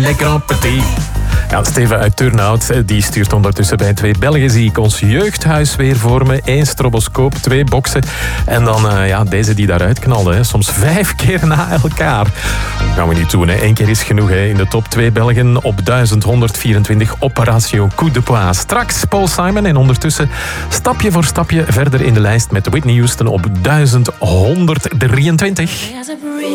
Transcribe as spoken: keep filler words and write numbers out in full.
Le Grand Petit. Ja, Steven uit Turnhout die stuurt ondertussen bij twee Belgen zie ik ons jeugdhuis weer vormen. Eén stroboscoop, twee boksen. En dan uh, ja, deze die daaruit knalden. Hè. Soms vijf keer na elkaar. Dat gaan we niet doen. Hè. Eén keer is genoeg. Hè. In de top twee Belgen op duizend honderdvierentwintig. Operation Coup de Poing. Straks Paul Simon en ondertussen stapje voor stapje verder in de lijst met Whitney Houston op duizend honderddrieëntwintig.